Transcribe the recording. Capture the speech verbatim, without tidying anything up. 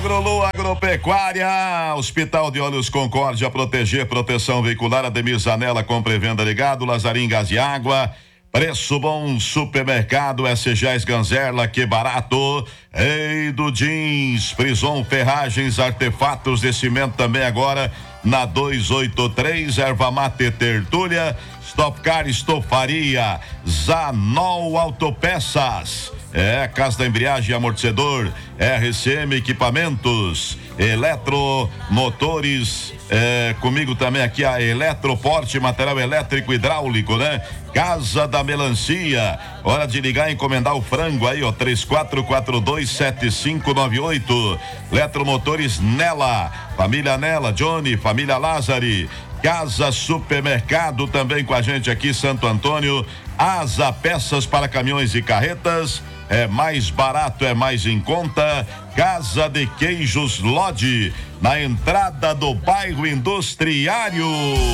Agrolu Agropecuária, Hospital de Olhos Concórdia, proteger, proteção veicular, Ademir Zanella, compra e venda ligado, Lazarim Gás e Água, preço bom, supermercado, S G Ganzerla, que barato, Rei do Jeans, Frison Ferragens, artefatos de cimento também agora, na duzentos e oitenta e três, Erva Mate Tertúlia, Stop Car Estofaria, Zanol Autopeças, é, Casa da Embreagem e Amortecedor, R C M Equipamentos, Eletromotores, é, comigo também aqui a Eletroporte, material elétrico hidráulico, né? Casa da Melancia, hora de ligar e encomendar o frango aí, ó, três quatro quatro dois sete cinco nove oito, Eletromotores Nela, família Nela, Johnny, família Lázari, Casa Supermercado também com a gente aqui, Santo Antônio, Asa Peças para caminhões e carretas, é mais barato, é mais em conta, Casa de Queijos Lodge, na entrada do bairro Industriário.